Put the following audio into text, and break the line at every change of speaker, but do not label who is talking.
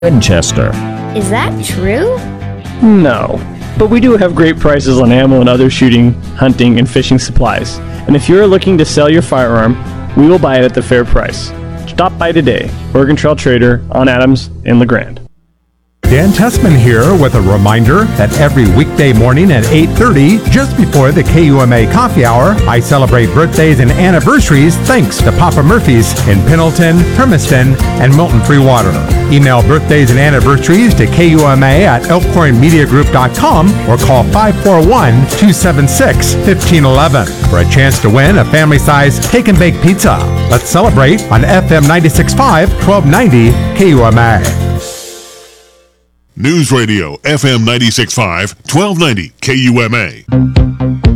Winchester.
Is that true?
No, but we do have great prices on ammo and other shooting, hunting, and fishing supplies. And if you're looking to sell your firearm, we will buy it at the fair price. Stop by today. Oregon Trail Trader on Adams in LeGrand.
Dan Tessman here with a reminder that every weekday morning at 8:30, just before the KUMA coffee hour, I celebrate birthdays and anniversaries thanks to Papa Murphy's in Pendleton, Hermiston, and Milton Free Water. Email birthdays and anniversaries to KUMA at elkhornmediagroup.com or call 541-276-1511 for a chance to win a family-sized cake and bake pizza. Let's celebrate on FM 96.5, 1290 KUMA.
News Radio, FM 96.5, 1290 KUMA.